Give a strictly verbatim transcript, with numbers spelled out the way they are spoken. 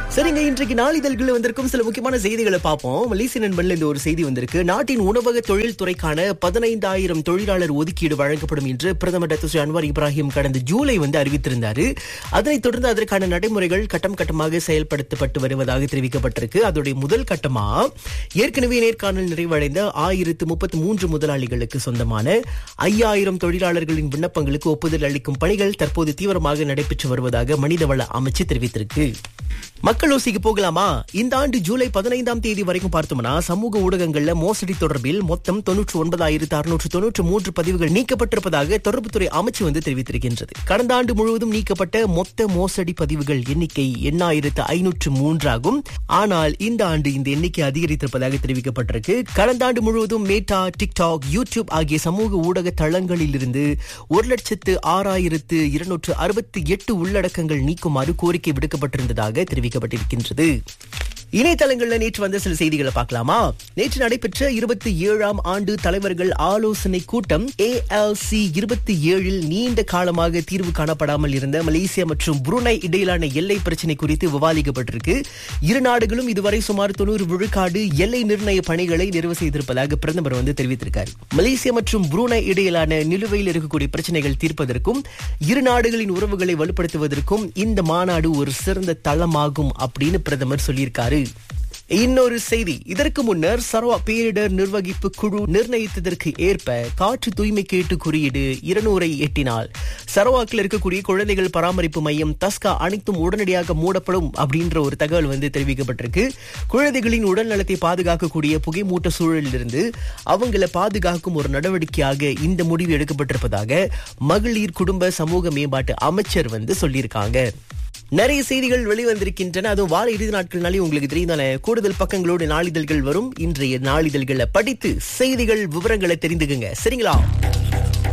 சரிங்க, இன்றைக்கு நாளிதழ்கள் வந்திருக்கும் சில முக்கியமான செய்திகளை பார்ப்போம். மலேசிய நண்பன்ல இந்த ஒரு செய்தி வந்திருக்கு. நாட்டின் உணவக தொழில் துறைக்கான பதினைந்தாயிரம் தொழிலாளர் ஒதுக்கீடு வழங்கப்படும் என்று பிரதமர் டாக்டர் ஸ்ரீ அன்வார் இப்ராஹிம் கடந்த ஜூலை வந்து அறிவித்திருந்தாரு. அதனைத் தொடர்ந்து அதற்கான நடைமுறைகள் கட்டம் கட்டமாக செயல்படுத்தப்பட்டு வருவதாக தெரிவிக்கப்பட்டிருக்கு. அதோடைய முதல் கட்டமா ஏற்கனவே நேர்காணல் நிறைவடைந்த ஆயிரத்து முப்பத்தி மூன்று முதலாளிகளுக்கு சொந்தமான ஐயாயிரம் தொழிலாளர்களின் விண்ணப்பங்களுக்கு ஒப்புதல் அளிக்கும் பணிகள் தற்போது தீவிரமாக நடைபெற்று வருவதாக மனிதவள அமைச்சு தெரிவித்திருக்கு. மக்கள் ஓசிக்கு போகலாமா? இந்த ஆண்டு ஜூலை பதினைந்தாம் தேதி வரைக்கும் பார்த்தோம்னா சமூக ஊடகங்கள்ல மோசடி தொடர்பில் மொத்தம் தொன்னூற்று ஒன்பதாயிரத்து அறுநூற்று தொன்னூற்று மூன்று பதிவுகள் நீக்கப்பட்டிருப்பதாக தொடர்புத்துறை அமைச்சு வந்து தெரிவித்திருக்கின்றது. கடந்த ஆண்டு முழுவதும் நீக்கப்பட்ட மொத்த மோசடி பதிவுகள் எண்ணிக்கை எண்ணாயிரத்து ஐநூற்று மூன்று ஆகும். ஆனால் இந்த ஆண்டு இந்த எண்ணிக்கை அதிகரித்திருப்பதாக தெரிவிக்கப்பட்டிருக்கு. கடந்த ஆண்டு முழுவதும் மேட்டா, டிக்டாக், யூடியூப் ஆகிய சமூக ஊடக தளங்களில் இருந்து ஒரு லட்சத்து ஆறாயிரத்து இருநூற்று அறுபத்தி எட்டு உள்ளடக்கங்கள் நீக்குமாறு கோரிக்கை விடுக்கப்பட்டிருந்ததாக தெரிவிக்கப்பட்டிருக்கின்றது. இணையதளங்கள்ல நேற்று வந்த சில செய்திகளை பார்க்கலாமா? நேற்று நடைபெற்ற இருபத்தி ஏழாம் ஆண்டு தலைவர்கள் ஆலோசனை கூட்டம் ஏ எல் சி இருபத்தி ஏழில் நீண்ட காலமாக தீர்வு காணப்படாமல் இருந்த மலேசியா மற்றும் புருனை இடையிலான எல்லை பிரச்சினை குறித்து விவாதிக்கப்பட்டிருக்கு. இரு நாடுகளும் இதுவரை சுமார் தொண்ணூறு விழுக்காடு எல்லை நிர்ணய பணிகளை நிறைவு செய்திருப்பதாக பிரதமர் வந்து தெரிவித்திருக்கார். மலேசியா மற்றும் புருனை இடையிலான நிலுவையில் இருக்கக்கூடிய பிரச்சனைகள் தீர்ப்பதற்கும் இரு நாடுகளின் உறவுகளை வலுப்படுத்துவதற்கும் இந்த மாநாடு ஒரு சிறந்த தளமாகும் அப்படின்னு பிரதமர் சொல்லியிருக்காரு. இன்னொரு செய்தி, இதற்கு முன்னர் சரவாக் பேரிடர் நிர்வகிப்பு குழு நிர்ணயித்ததற்கு ஏற்ப காற்று தூய்மை கேட்டு குறியீடு இருநூறை எட்டினால் சரவாக்கில் இருக்கக்கூடிய குழந்தைகள் பராமரிப்பு மையம் தஸ்கா அனைத்தும் உடனடியாக மூடப்படும் அப்படின்ற ஒரு தகவல் வந்து தெரிவிக்கப்பட்டிருக்கு. குழந்தைகளின் உடல் நலத்தை பாதுகாக்கக்கூடிய புகைமூட்ட சூழலில் இருந்து அவங்களை பாதுகாக்கும் ஒரு நடவடிக்கையாக இந்த முடிவு எடுக்கப்பட்டிருப்பதாக மகளிர் குடும்ப சமூக மேம்பாட்டு அமைச்சர் வந்து சொல்லியிருக்காங்க. நிறைய செய்திகள் வெளிவந்திருக்கின்றன. அதுவும் வார இறுதி நாட்கள்னாலே உங்களுக்கு தெரியுதானே, கூடுதல் பக்கங்களோடு நாளிதழ்கள் வரும். இன்றைய நாளிதழ்களை படித்து செய்திகள் விவரங்களை தெரிந்துக்குங்க. சரிங்களா?